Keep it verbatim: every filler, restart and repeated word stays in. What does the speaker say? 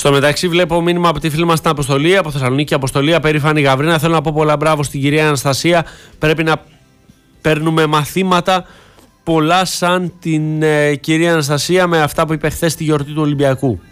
Στο μεταξύ, βλέπω μήνυμα από τη φίλη μας στην Αποστολή, από Θεσσαλονίκη, Αποστολή, απερήφανη Γαβρίνα. Θέλω να πω πολλά μπράβο στην κυρία Αναστασία. Πρέπει να παίρνουμε μαθήματα πολλά σαν την ε, κυρία Αναστασία με αυτά που είπε χθες στη γιορτή του Ολυμπιακού.